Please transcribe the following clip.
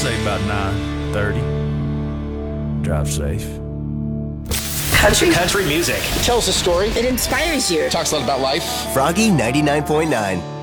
say about 9:30. Drive safe. Country music. Tells a story. It inspires you. Talks a lot about life. Froggy 99.9.